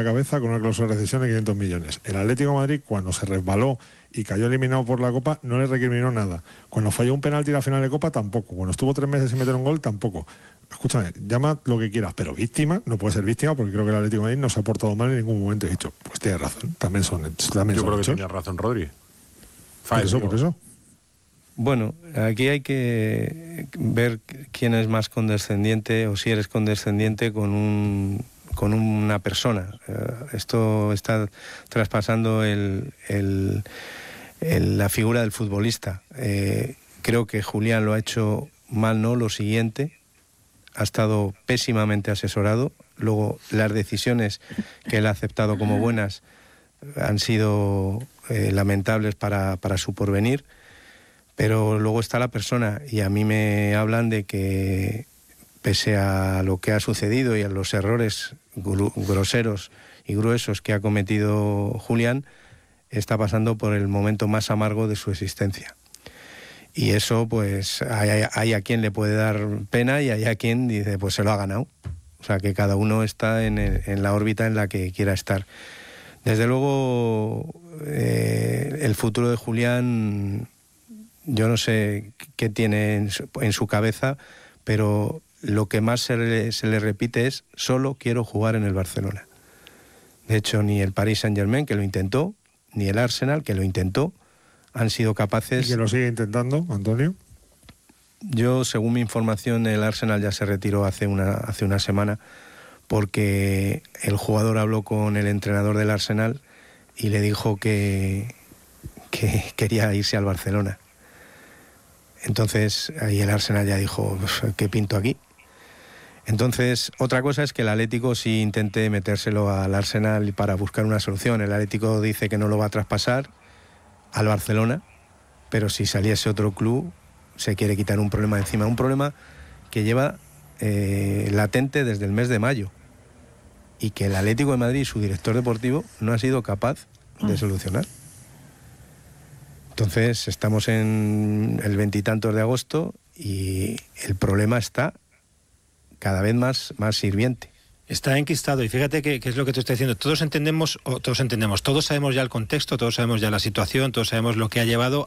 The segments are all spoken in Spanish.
la cabeza con una cláusula de rescisión de 500 millones. El Atlético de Madrid, cuando se resbaló y cayó eliminado por la Copa, no le recriminó nada. Cuando falló un penalti en la final de Copa, tampoco. Cuando estuvo 3 meses sin meter un gol, tampoco. Escúchame, llama lo que quieras, pero víctima, no puede ser víctima, porque creo que el Atlético de Madrid no se ha portado mal en ningún momento. He dicho, pues tienes razón, también son Yo creo que tenía razón Rodri. Por eso. Bueno, aquí hay que ver quién es más condescendiente, o si eres condescendiente con una persona. Esto está traspasando la figura del futbolista. Creo que Julián lo ha hecho mal, ¿no? Lo siguiente, ha estado pésimamente asesorado. Luego, las decisiones que él ha aceptado como buenas han sido lamentables para su porvenir. Pero luego está la persona, y a mí me hablan de que, pese a lo que ha sucedido y a los errores groseros y gruesos que ha cometido Julián, está pasando por el momento más amargo de su existencia. Y eso, pues, hay a quien le puede dar pena y hay a quien dice, pues se lo ha ganado. O sea, que cada uno está en la órbita en la que quiera estar. Desde luego, el futuro de Julián, yo no sé qué tiene en su cabeza, pero lo que más se le repite es: solo quiero jugar en el Barcelona. De hecho, ni el Paris Saint-Germain, que lo intentó, ni el Arsenal, que lo intentó, han sido capaces... ¿Y que lo sigue intentando, Antonio? Yo, según mi información, el Arsenal ya se retiró hace una semana, porque el jugador habló con el entrenador del Arsenal y le dijo que quería irse al Barcelona. Entonces, ahí el Arsenal ya dijo, ¿qué pinto aquí? Entonces, otra cosa es que el Atlético sí intente metérselo al Arsenal para buscar una solución. El Atlético dice que no lo va a traspasar al Barcelona, pero si saliese otro club, se quiere quitar un problema de encima. Un problema que lleva latente desde el mes de mayo, y que el Atlético de Madrid y su director deportivo no ha sido capaz de solucionar. Entonces, estamos en el 20 y tantos de agosto y el problema está cada vez más hirviente. Está enquistado, y fíjate que es lo que tú estás diciendo. Todos sabemos ya el contexto, todos sabemos ya la situación, todos sabemos lo que ha llevado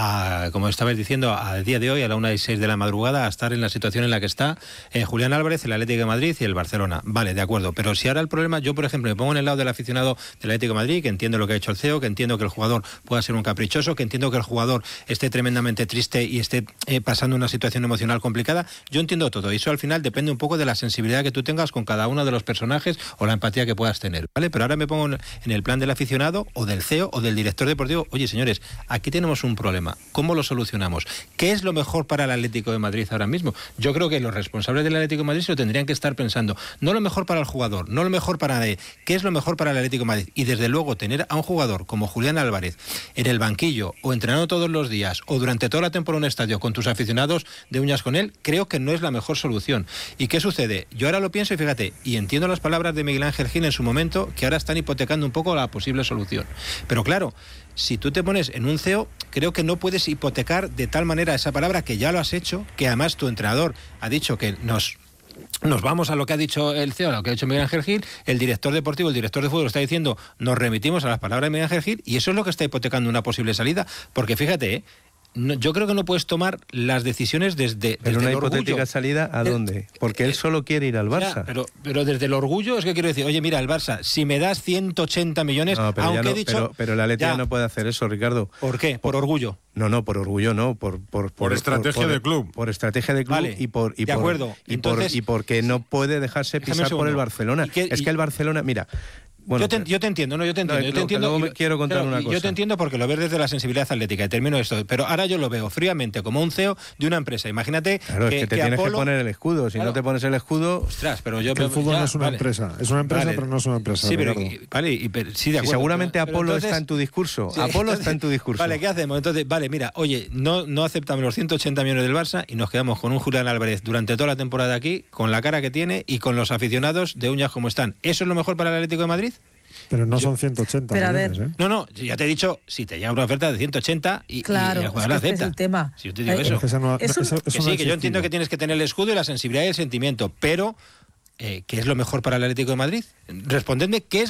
a como estabais diciendo, al día de hoy, a la 1:06 de la madrugada, a estar en la situación en la que está Julián Álvarez, el Atlético de Madrid y el Barcelona. Vale, de acuerdo, pero si ahora el problema, yo por ejemplo me pongo en el lado del aficionado del Atlético de Madrid, que entiendo lo que ha hecho el CEO, que entiendo que el jugador pueda ser un caprichoso, que entiendo que el jugador esté tremendamente triste y esté pasando una situación emocional complicada. Yo entiendo todo, y eso al final depende un poco de la sensibilidad que tú tengas con cada uno de los personajes o la empatía que puedas tener, ¿vale? Pero ahora me pongo en el plan del aficionado o del CEO o del director deportivo. Oye, señores, aquí tenemos un problema. ¿Cómo lo solucionamos? ¿Qué es lo mejor para el Atlético de Madrid ahora mismo? Yo creo que los responsables del Atlético de Madrid se lo tendrían que estar pensando. No lo mejor para el jugador, no lo mejor para nadie. ¿Qué es lo mejor para el Atlético de Madrid? Y desde luego tener a un jugador como Julián Álvarez en el banquillo o entrenando todos los días o durante toda la temporada en un estadio con tus aficionados de uñas con él, creo que no es la mejor solución. ¿Y qué sucede? Yo ahora lo pienso y fíjate, y entiendo las palabras de Miguel Ángel Gil en su momento, que ahora están hipotecando un poco la posible solución. Pero claro, si tú te pones en un CEO, creo que no puedes hipotecar de tal manera esa palabra, que ya lo has hecho, que además tu entrenador ha dicho que nos vamos a lo que ha dicho el CEO, a lo que ha dicho Miguel Ángel Gil, el director deportivo, el director de fútbol está diciendo, nos remitimos a las palabras de Miguel Ángel Gil, y eso es lo que está hipotecando una posible salida, porque fíjate, yo creo que no puedes tomar las decisiones desde ¿Pero una el hipotética orgullo. ¿Salida a dónde? Porque él solo quiere ir al Barça. Ya, pero desde el orgullo es que quiero decir, oye, mira, el Barça, si me das 180 millones, no, pero aunque no, he dicho... Pero el Atlético no puede hacer eso, Ricardo. ¿Por qué? ¿Por orgullo? No, por orgullo no, por estrategia del club. Por estrategia del club, vale, de acuerdo. Y porque no puede dejarse pisar por el Barcelona. Es que el Barcelona, mira... Bueno, yo te entiendo. Quiero contar una cosa. Yo te entiendo porque lo ves desde la sensibilidad atlética, y termino esto, pero ahora yo lo veo fríamente como un CEO de una empresa. Imagínate claro, es que te tienes Apolo, que poner el escudo, si no te pones el escudo... Ostras, pero yo... El fútbol no es una empresa, es una empresa, pero no es una empresa. Sí, pero, sí, de acuerdo. Y seguramente Apolo está en tu discurso. Sí, Apolo está en tu discurso. Vale, ¿qué hacemos? Entonces, vale, mira, oye, no aceptamos los 180 millones del Barça y nos quedamos con un Julián Álvarez durante toda la temporada aquí, con la cara que tiene y con los aficionados de uñas como están. ¿Eso es lo mejor para el Atlético de Madrid? Pero no son 180 pero millones, a ver. No, ya te he dicho, si te llega una oferta de 180 y el jugador la acepta. Es el tema. Si yo te digo eso. Que yo entiendo que tienes que tener el escudo y la sensibilidad y el sentimiento, pero ¿qué es lo mejor para el Atlético de Madrid? Respondedme, ¿qué es